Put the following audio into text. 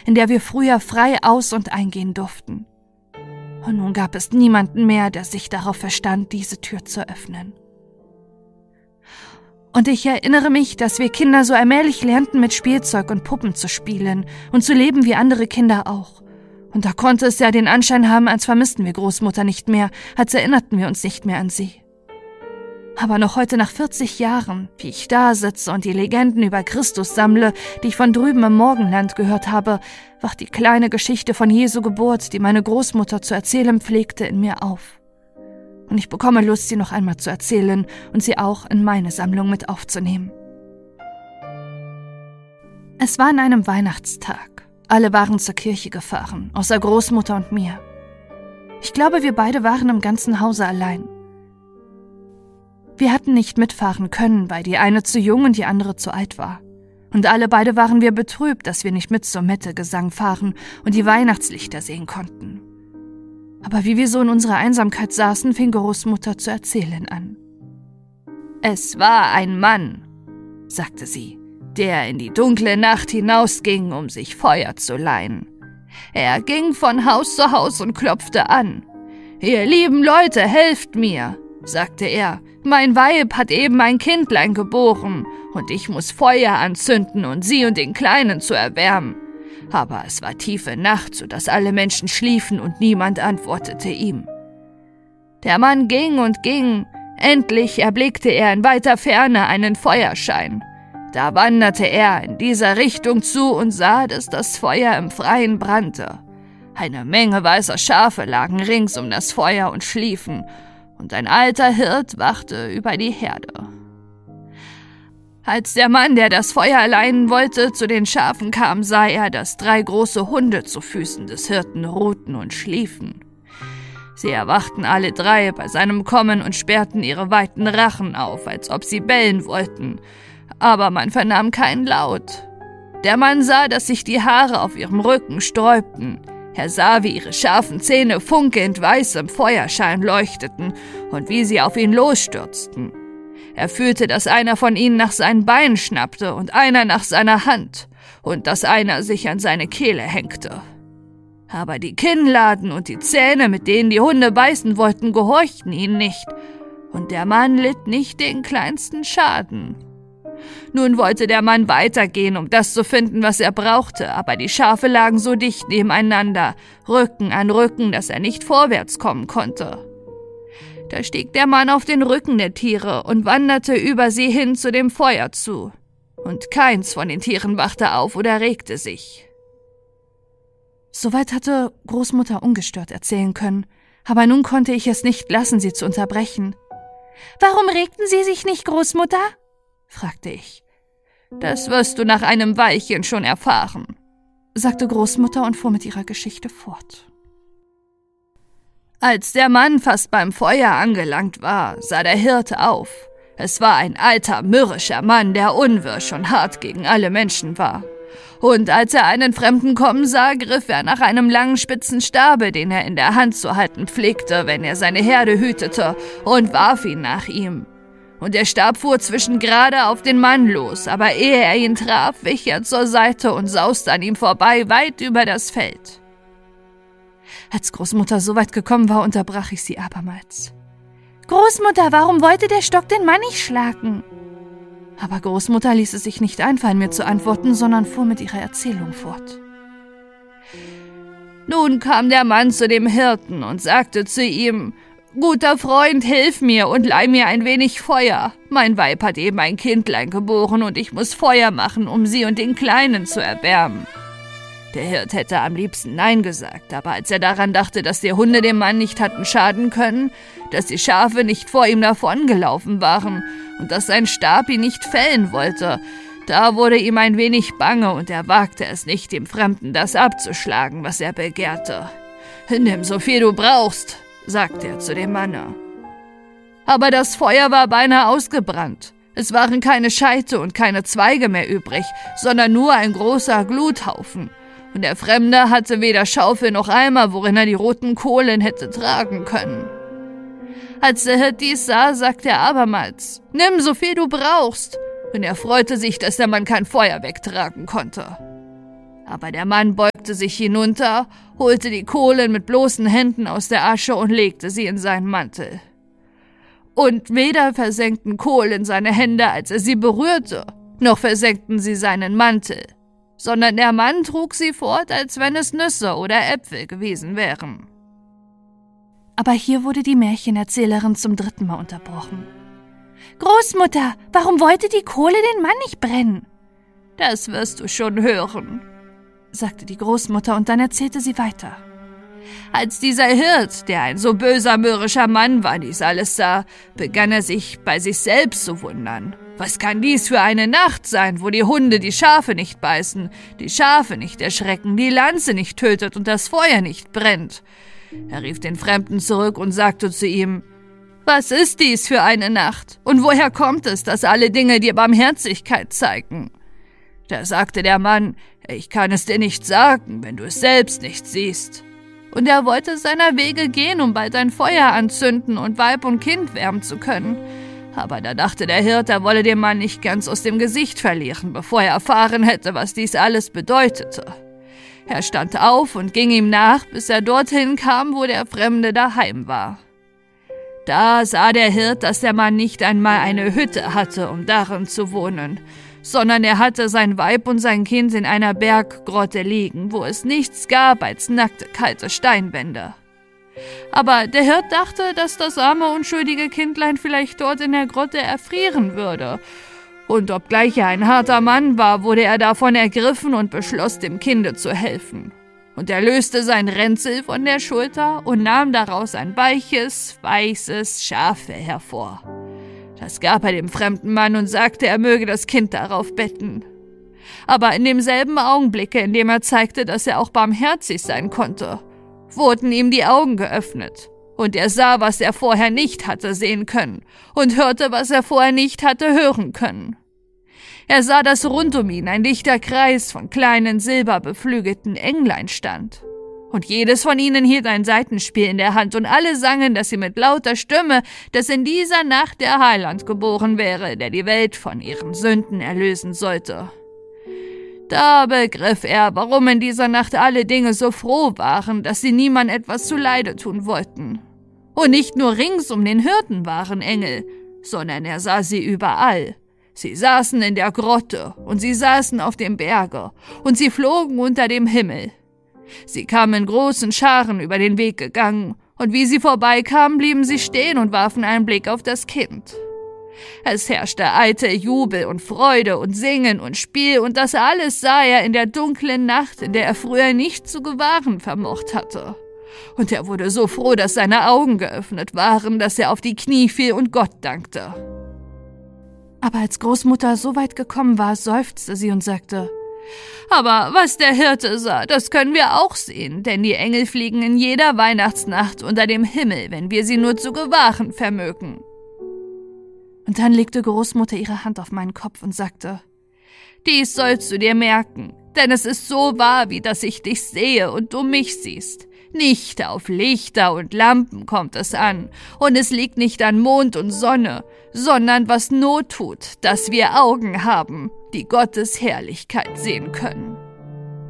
in der wir früher frei aus- und eingehen durften. Und nun gab es niemanden mehr, der sich darauf verstand, diese Tür zu öffnen. Und ich erinnere mich, dass wir Kinder so allmählich lernten, mit Spielzeug und Puppen zu spielen und zu leben wie andere Kinder auch. Und da konnte es ja den Anschein haben, als vermissten wir Großmutter nicht mehr, als erinnerten wir uns nicht mehr an sie. Aber noch heute nach 40 Jahren, wie ich da sitze und die Legenden über Christus sammle, die ich von drüben im Morgenland gehört habe, wacht die kleine Geschichte von Jesu Geburt, die meine Großmutter zu erzählen pflegte, in mir auf. Und ich bekomme Lust, sie noch einmal zu erzählen und sie auch in meine Sammlung mit aufzunehmen. Es war an einem Weihnachtstag. Alle waren zur Kirche gefahren, außer Großmutter und mir. Ich glaube, wir beide waren im ganzen Hause allein. Wir hatten nicht mitfahren können, weil die eine zu jung und die andere zu alt war. Und alle beide waren wir betrübt, dass wir nicht mit zur Mette Gesang fahren und die Weihnachtslichter sehen konnten. Aber wie wir so in unserer Einsamkeit saßen, fing Großmutter zu erzählen an. »Es war ein Mann«, sagte sie, »der in die dunkle Nacht hinausging, um sich Feuer zu leihen. Er ging von Haus zu Haus und klopfte an. »Ihr lieben Leute, helft mir«, sagte er, »mein Weib hat eben ein Kindlein geboren, und ich muss Feuer anzünden und sie und den Kleinen zu erwärmen.« Aber es war tiefe Nacht, so dass alle Menschen schliefen und niemand antwortete ihm. Der Mann ging und ging, endlich erblickte er in weiter Ferne einen Feuerschein. Da wanderte er in dieser Richtung zu und sah, dass das Feuer im Freien brannte. Eine Menge weißer Schafe lagen rings um das Feuer und schliefen, und ein alter Hirt wachte über die Herde. Als der Mann, der das Feuer leihen wollte, zu den Schafen kam, sah er, dass 3 große Hunde zu Füßen des Hirten ruhten und schliefen. Sie erwachten alle 3 bei seinem Kommen und sperrten ihre weiten Rachen auf, als ob sie bellen wollten, aber man vernahm keinen Laut. Der Mann sah, dass sich die Haare auf ihrem Rücken sträubten. Er sah, wie ihre scharfen Zähne funkelnd weiß im Feuerschein leuchteten und wie sie auf ihn losstürzten. Er fühlte, dass einer von ihnen nach seinen Beinen schnappte und einer nach seiner Hand und dass einer sich an seine Kehle hängte. Aber die Kinnladen und die Zähne, mit denen die Hunde beißen wollten, gehorchten ihnen nicht, und der Mann litt nicht den kleinsten Schaden. Nun wollte der Mann weitergehen, um das zu finden, was er brauchte, aber die Schafe lagen so dicht nebeneinander, Rücken an Rücken, dass er nicht vorwärts kommen konnte. Da stieg der Mann auf den Rücken der Tiere und wanderte über sie hin zu dem Feuer zu. Und keins von den Tieren wachte auf oder regte sich. Soweit hatte Großmutter ungestört erzählen können, aber nun konnte ich es nicht lassen, sie zu unterbrechen. »Warum regten Sie sich nicht, Großmutter?« fragte ich. »Das wirst du nach einem Weilchen schon erfahren«, sagte Großmutter und fuhr mit ihrer Geschichte fort. Als der Mann fast beim Feuer angelangt war, sah der Hirte auf. Es war ein alter, mürrischer Mann, der unwirsch und hart gegen alle Menschen war. Und als er einen Fremden kommen sah, griff er nach einem langen spitzen Stabe, den er in der Hand zu halten pflegte, wenn er seine Herde hütete, und warf ihn nach ihm. Und der Stab fuhr zwischengerade auf den Mann los, aber ehe er ihn traf, wich er zur Seite und sauste an ihm vorbei, weit über das Feld. Als Großmutter so weit gekommen war, unterbrach ich sie abermals. »Großmutter, warum wollte der Stock den Mann nicht schlagen?« Aber Großmutter ließ es sich nicht einfallen, mir zu antworten, sondern fuhr mit ihrer Erzählung fort. Nun kam der Mann zu dem Hirten und sagte zu ihm: »Guter Freund, hilf mir und leih mir ein wenig Feuer. Mein Weib hat eben ein Kindlein geboren und ich muss Feuer machen, um sie und den Kleinen zu erwärmen.« Der Hirt hätte am liebsten Nein gesagt, aber als er daran dachte, dass die Hunde dem Mann nicht hatten schaden können, dass die Schafe nicht vor ihm davongelaufen waren und dass sein Stab ihn nicht fällen wollte, da wurde ihm ein wenig bange und er wagte es nicht, dem Fremden das abzuschlagen, was er begehrte. »Nimm so viel du brauchst«, sagte er zu dem Manne. Aber das Feuer war beinahe ausgebrannt. Es waren keine Scheite und keine Zweige mehr übrig, sondern nur ein großer Gluthaufen. Und der Fremde hatte weder Schaufel noch Eimer, worin er die roten Kohlen hätte tragen können. Als der Hirt dies sah, sagte er abermals: »Nimm so viel du brauchst«, und er freute sich, dass der Mann kein Feuer wegtragen konnte. Aber der Mann beugte beugte sich hinunter, holte die Kohlen mit bloßen Händen aus der Asche und legte sie in seinen Mantel. Und weder versenkten Kohlen seine Hände, als er sie berührte, noch versenkten sie seinen Mantel, sondern der Mann trug sie fort, als wenn es Nüsse oder Äpfel gewesen wären. Aber hier wurde die Märchenerzählerin zum 3. Mal unterbrochen. »Großmutter, warum wollte die Kohle den Mann nicht brennen?« »Das wirst du schon hören«, sagte die Großmutter, und dann erzählte sie weiter. Als dieser Hirt, der ein so böser, mürrischer Mann war, dies alles sah, begann er sich bei sich selbst zu wundern. Was kann dies für eine Nacht sein, wo die Hunde die Schafe nicht beißen, die Schafe nicht erschrecken, die Lanze nicht tötet und das Feuer nicht brennt? Er rief den Fremden zurück und sagte zu ihm: »Was ist dies für eine Nacht? Und woher kommt es, dass alle Dinge dir Barmherzigkeit zeigen?« Da sagte der Mann: »Ich kann es dir nicht sagen, wenn du es selbst nicht siehst.« Und er wollte seiner Wege gehen, um bald ein Feuer anzünden und Weib und Kind wärmen zu können. Aber da dachte der Hirt, er wolle den Mann nicht ganz aus dem Gesicht verlieren, bevor er erfahren hätte, was dies alles bedeutete. Er stand auf und ging ihm nach, bis er dorthin kam, wo der Fremde daheim war. Da sah der Hirt, dass der Mann nicht einmal eine Hütte hatte, um darin zu wohnen, sondern er hatte sein Weib und sein Kind in einer Berggrotte liegen, wo es nichts gab als nackte, kalte Steinwände. Aber der Hirt dachte, dass das arme, unschuldige Kindlein vielleicht dort in der Grotte erfrieren würde. Und obgleich er ein harter Mann war, wurde er davon ergriffen und beschloss, dem Kinde zu helfen. Und er löste sein Ränzel von der Schulter und nahm daraus ein weiches, weißes Schaffell hervor. Das gab er dem fremden Mann und sagte, er möge das Kind darauf betten. Aber in demselben Augenblicke, in dem er zeigte, dass er auch barmherzig sein konnte, wurden ihm die Augen geöffnet, und er sah, was er vorher nicht hatte sehen können, und hörte, was er vorher nicht hatte hören können. Er sah, dass rund um ihn ein dichter Kreis von kleinen, silberbeflügelten Englein stand. Und jedes von ihnen hielt ein Saitenspiel in der Hand, und alle sangen, dass sie mit lauter Stimme, dass in dieser Nacht der Heiland geboren wäre, der die Welt von ihren Sünden erlösen sollte. Da begriff er, warum in dieser Nacht alle Dinge so froh waren, dass sie niemand etwas zuleide tun wollten. Und nicht nur rings um den Hirten waren Engel, sondern er sah sie überall. Sie saßen in der Grotte, und sie saßen auf dem Berge, und sie flogen unter dem Himmel. Sie kamen in großen Scharen über den Weg gegangen, und wie sie vorbeikamen, blieben sie stehen und warfen einen Blick auf das Kind. Es herrschte eitel Jubel und Freude und Singen und Spiel, und das alles sah er in der dunklen Nacht, in der er früher nicht zu gewahren vermocht hatte. Und er wurde so froh, dass seine Augen geöffnet waren, dass er auf die Knie fiel und Gott dankte. Aber als Großmutter so weit gekommen war, seufzte sie und sagte: »Aber was der Hirte sah, das können wir auch sehen, denn die Engel fliegen in jeder Weihnachtsnacht unter dem Himmel, wenn wir sie nur zu gewahren vermögen.« Und dann legte Großmutter ihre Hand auf meinen Kopf und sagte: »Dies sollst du dir merken, denn es ist so wahr, wie dass ich dich sehe und du mich siehst. Nicht auf Lichter und Lampen kommt es an, und es liegt nicht an Mond und Sonne, sondern was Not tut, dass wir Augen haben, die Gottes Herrlichkeit sehen können.«